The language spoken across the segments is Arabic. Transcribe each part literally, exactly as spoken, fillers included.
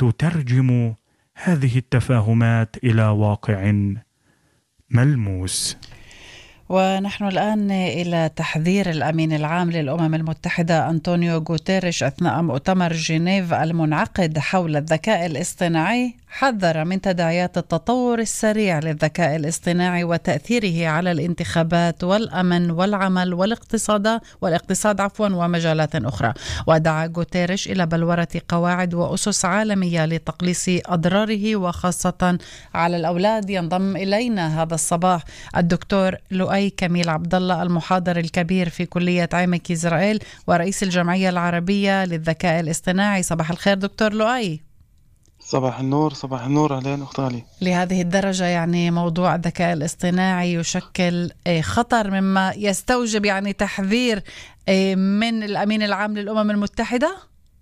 تترجم هذه التفاهمات إلى واقع ملموس. ونحن الآن إلى تحذير الأمين العام للأمم المتحدة أنطونيو غوتيريش أثناء مؤتمر جنيف المنعقد حول الذكاء الاصطناعي. حذر من تداعيات التطور السريع للذكاء الاصطناعي وتأثيره على الانتخابات والأمن والعمل والاقتصاد والاقتصاد عفوا ومجالات أخرى. ودعا غوتيريش إلى بلورة قواعد وأسس عالمية لتقليص أضراره وخاصة على الأولاد. ينضم إلينا هذا الصباح الدكتور لؤي كميل عبد الله، المحاضر الكبير في كلية عمك إسرائيل ورئيس الجمعية العربية للذكاء الاصطناعي. صباح الخير دكتور لؤي. صباح النور. صباح النور علينا أختالي. لهذه الدرجة يعني موضوع الذكاء الاصطناعي يشكل خطر مما يستوجب يعني تحذير من الأمين العام للأمم المتحدة؟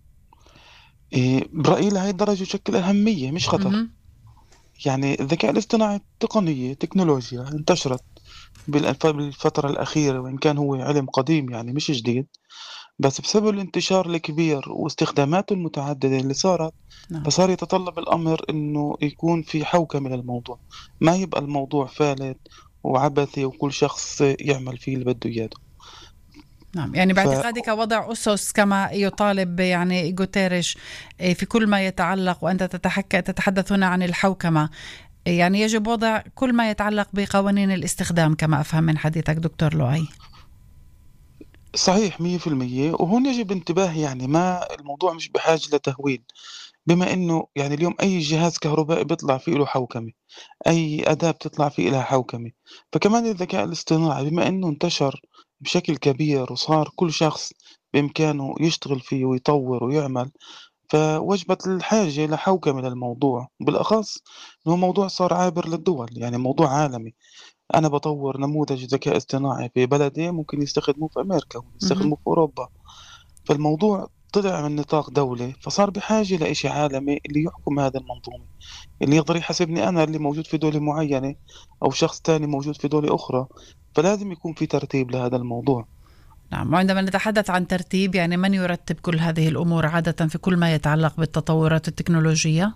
برأيي لهذه الدرجة يشكل أهمية مش خطر. م- يعني الذكاء الاصطناعي تقنية تكنولوجيا انتشرت بالفترة الأخيرة، وإن كان هو علم قديم يعني مش جديد، بس بسبب الانتشار الكبير واستخداماته المتعددة اللي صارت نعم. فصار يتطلب الأمر إنه يكون في حوكمة للموضوع، ما يبقى الموضوع فالت وعبثي وكل شخص يعمل فيه اللي بده إياه. نعم، يعني باعتقادك ف... وضع أسس كما يطالب يعني غوتيريش في كل ما يتعلق، وأنت تتحكى تتحدث هنا عن الحوكمة، يعني يجب وضع كل ما يتعلق بقوانين الاستخدام كما أفهم من حديثك دكتور لؤي. صحيح مية في المية. وهون يجب انتباه، يعني ما الموضوع مش بحاجة لتهويل، بما انه يعني اليوم اي جهاز كهربائي بيطلع فيه له حوكمة، اي اداة بتطلع فيه لها حوكمة، فكمان الذكاء الاصطناعي بما انه انتشر بشكل كبير وصار كل شخص بامكانه يشتغل فيه ويطور ويعمل، فوجبت الحاجة لحوكمة للموضوع، بالاخص انه موضوع صار عابر للدول، يعني موضوع عالمي. أنا بطور نموذج ذكاء اصطناعي في بلدي ممكن يستخدموه في أمريكا ويستخدموه في أوروبا، فالموضوع طلع من نطاق دولة، فصار بحاجة لإشي عالمي اللي يحكم هذا المنظومة، اللي يقدر يحاسبني أنا اللي موجود في دولة معينة أو شخص تاني موجود في دولة أخرى، فلازم يكون في ترتيب لهذا الموضوع. نعم، وعندما نتحدث عن ترتيب يعني من يرتب كل هذه الأمور عادة في كل ما يتعلق بالتطورات التكنولوجية؟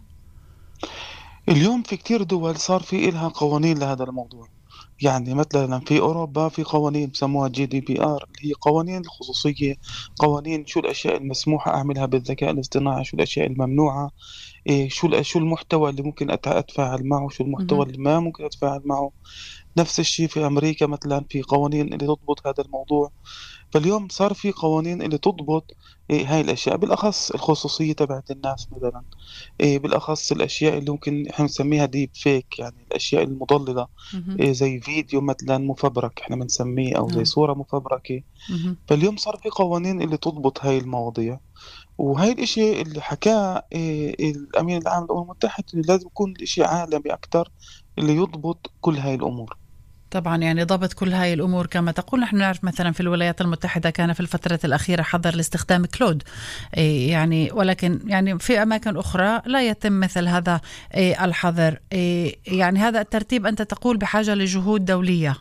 اليوم في كتير دول صار في إلها قوانين لهذا الموضوع، يعني مثلا في أوروبا في قوانين بسموها جي دي بي آر، اللي هي قوانين الخصوصية، قوانين شو الأشياء المسموحة أعملها بالذكاء الاصطناعي، شو الأشياء الممنوعة، إيه شو شو المحتوى اللي ممكن أتفاعل معه، شو المحتوى اللي ما ممكن أتفاعل معه. نفس الشيء في أمريكا مثلا في قوانين اللي تضبط هذا الموضوع. فاليوم صار في قوانين اللي تضبط إيه هاي الأشياء، بالأخص الخصوصية تبعت الناس مثلا، إيه بالأخص الأشياء اللي ممكن إحنا نسميها ديب فيك، يعني الأشياء المضللة، إيه زي فيديو مثلا مفبرك إحنا بنسميه، أو زي صورة مفبركة. فاليوم صار في قوانين اللي تضبط هاي المواضيع، وهاي الإشي اللي حكاه إيه الأمين العام للأمم المتحدة، اللي لازم يكون الإشي عالمي أكتر اللي يضبط كل هاي الأمور. طبعا يعني ضبط كل هاي الأمور كما تقول. نحن نعرف مثلا في الولايات المتحدة كان في الفترة الأخيرة حظر لاستخدام كلود، يعني ولكن يعني في أماكن أخرى لا يتم مثل هذا الحظر. يعني هذا الترتيب أنت تقول بحاجة لجهود دولية.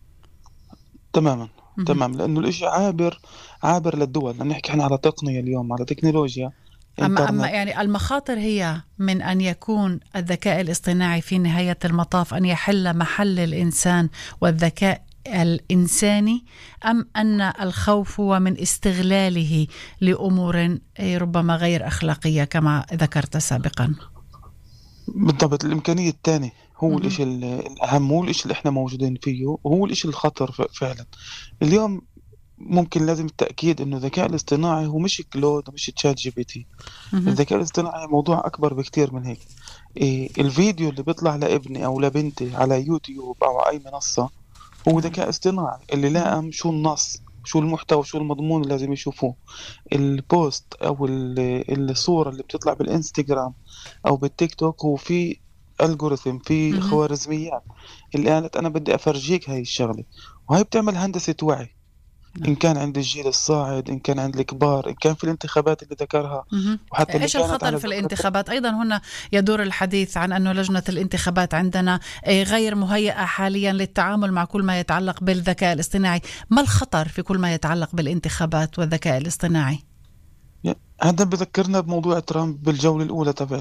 تماما تمام، لأنه الإشي عابر عابر للدول. نحكي احنا على تقنية اليوم، على تكنولوجيا. أما, أما يعني المخاطر هي من أن يكون الذكاء الاصطناعي في نهاية المطاف أن يحل محل الإنسان والذكاء الإنساني، أم أن الخوف هو من استغلاله لأمور ربما غير أخلاقية كما ذكرت سابقا؟ بالضبط، الإمكانية الثانية هو الإشي الأهم، هو الإشي اللي إحنا موجودين فيه، وهو الإشي الخطر فعلا اليوم. ممكن لازم التأكيد إنه الذكاء الاصطناعي هو مش كلود ومش تشات جي بي تي. الذكاء الاصطناعي موضوع أكبر بكتير من هيك. إيه الفيديو اللي بيطلع لابني أو لبنتي على يوتيوب أو أي منصة هو ذكاء اصطناعي اللي لائم شو النص، شو المحتوى، شو المضمون اللي لازم يشوفوه. البوست أو الصورة اللي بتطلع بالإنستغرام أو بالتيك توك هو في ألغوريثم، في خوارزميات اللي قالت أنا بدي أفرجيك هاي الشغلة، وهي بتعمل هندسة وعي. إن كان عند الجيل الصاعد، إن كان عند الكبار، إن كان في الانتخابات اللي ذكرها. وحتى إيش الخطر في الانتخابات؟ أيضا هنا يدور الحديث عن أنه لجنة الانتخابات عندنا غير مهيئة حاليا للتعامل مع كل ما يتعلق بالذكاء الاصطناعي. ما الخطر في كل ما يتعلق بالانتخابات والذكاء الاصطناعي؟ هذا بذكرنا بموضوع ترامب بالجولة الأولى تبع